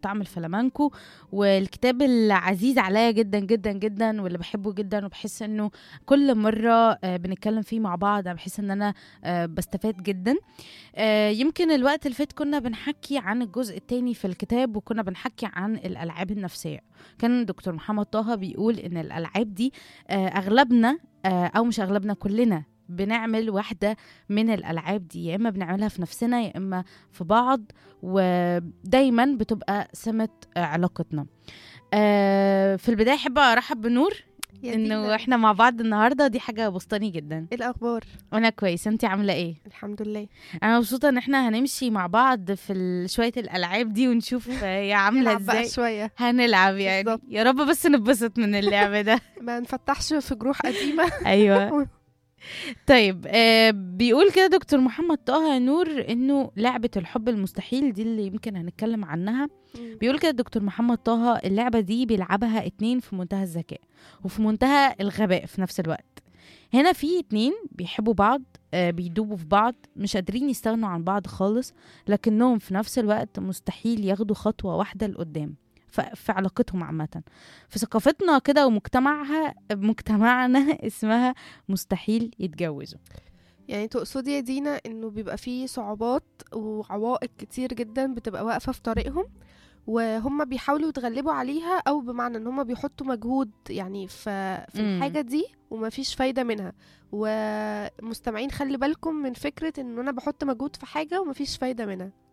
طعم الفلامانكو، والكتاب العزيز عليا جدا جدا جدا واللي بحبه جدا، وبحس انه كل مرة بنتكلم فيه مع بعض بحس ان انا بستفاد جدا. يمكن الوقت اللي فات كنا بنحكي عن الجزء الثاني في الكتاب، وكنا بنحكي عن الألعاب النفسية. كان دكتور محمد طه بيقول إن الألعاب دي أغلبنا أو مش أغلبنا، كلنا بنعمل واحدة من الألعاب دي، يا إما بنعملها في نفسنا يا إما في بعض، ودايما بتبقى سمة علاقتنا. في البداية أحب أرحب بنور، يا إنه دينا، إحنا مع بعض النهاردة، دي حاجة بسطاني جدا. ايه الاخبار؟ أنا كويس، أنتي عاملة إيه؟ الحمد لله. انا مبسوطه ان احنا هنمشي مع بعض في شويه الالعاب دي ونشوف هي عامله نلعب بقى ازاي. شويه. هنلعب يعني بالظبط. يا رب بس نتبسط من اللعب ده. ما نفتحش في جروح قديمه. ايوه. طيب بيقول كده دكتور محمد طه نور انه لعبه الحب المستحيل دي اللي يمكن هنتكلم عنها. بيقول كده دكتور محمد طه اللعبه دي بيلعبها 2 في منتهى الذكاء وفي منتهى الغباء في نفس الوقت. هنا في 2 بيحبوا بعض، بيدوبوا في بعض، مش قادرين يستغنوا عن بعض خالص، لكنهم في نفس الوقت مستحيل ياخدوا خطوة واحدة لقدام في علاقتهم عامة. في ثقافتنا كده مجتمعنا اسمها مستحيل يتجوزوا. يعني تقصدي يا دينا انه بيبقى فيه صعوبات وعوائق كتير جدا بتبقى واقفه في طريقهم، وهم بيحاولوا يتغلبوا عليها، او بمعنى ان هم بيحطوا مجهود يعني في الحاجه دي ومفيش فايده منها. ومستمعين خلي بالكم من فكره ان انا بحط مجهود في حاجه ومفيش فايده منها.